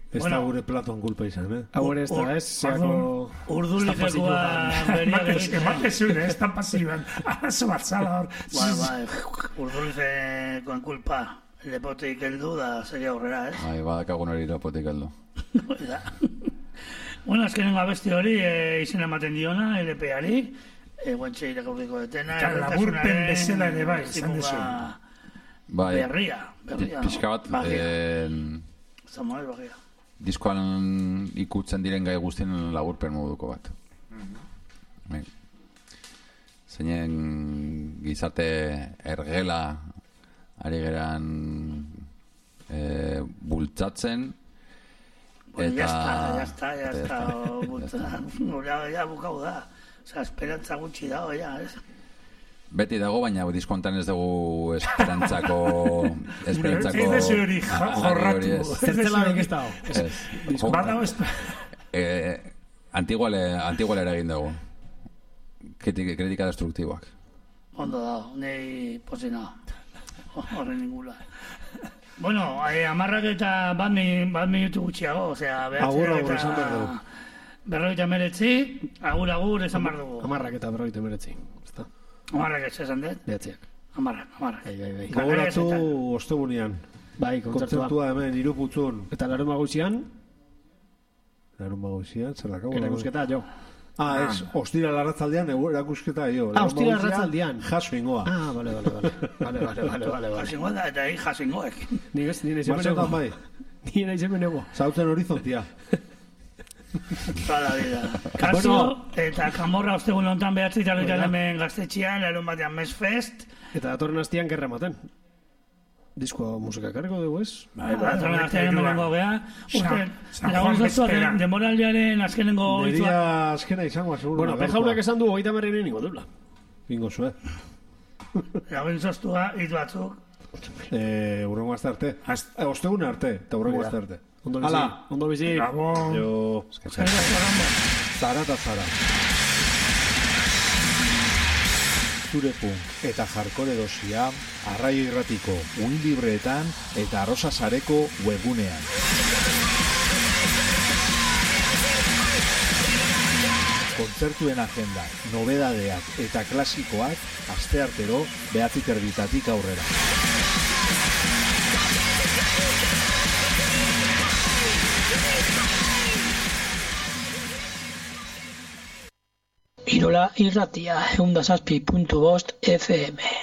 Ez da gure Platon kulpa izan, Hau ere ez da, ez? Zeako... Urdulitekoa beriak egiten. Emakezun, ez da pasiban. Arazo bat zala hor. Bai, urdulitekoen kulpa. Lepotik heldu da seria aurrera, ez? Bai, badakagun hori lepotik heldu. Bueno, azkenengo abesti hori izen ematen diona, LP-ari. Guantxe irakurriko detena. Laburpen bezala ere bai, izan desu. Berria. Pixka bat, Samuel Berria. Diskoan ikutzen diren gai guztien laburpen moduko bat. Zeinen gizarte ergela ari geran bultzatzen eta... Ya está, bultzatzen. Ya bukau da. Osa, esperantza gutxi dago, ya, ez? Beti dago, baina diskontan ez dugu esperantzako... Ez dezu hori jorratu. Zertzelarik ez dago. Badago ez... Antiguala eragin dugu. Kritika destruktiboak. Ondo dago, nahi pozina. Horren ningula. Bueno, amarrak eta bat minutu gutxiago, osea... Agur, esan behar dugu. 59, agur, esan behar dugu. Amarrak eta 59. Amarrak ez esan dut? Behatziak. Amarrak. Bai. Gogoratu ostegunean. Bai, kontzertua hemen, Iruputzun. Eta larun maguzian? Zer dakago? Erakusketa, jo. Ez, ostira larratzaldean, erakusketa, jo. Ostira larratzaldean. Jasoingoa. Vale. Jasoingoa da, eta jasoingoek. Ni nahi zemenego. Zautzen horizontia. Toda la vida. Kasu, eta Kamorra ostegun lontan behatzi taloitan hemen gaztetxean, larun batean Mesfest. Eta datorren hastian gerra ematen. Diskoa musika karriko dugu, ez? Datorren hastian hemenengo geha. Lagun zaztua, demoraldiaren azkenengo hitzua. Neria azkena izango, seguro. Bueno, pejaunak esan du, 30 ningo dubla. Bingo zue. Lagun zaztua, hitz batzuk. Urrengo azte arte. Ostegun arte, eta urrengo azte arte. Ondo bizi. Gabon. Jo. Zara eta zara. Zure punk eta jarkore dosia Arraio Irratiko Unilibreetan eta Arrosa Sareko webgunean. Kontzertuen agenda, nobedadeak eta klasikoak asteartero 9:30 aurrera. Irola Irratia 107.5 FM.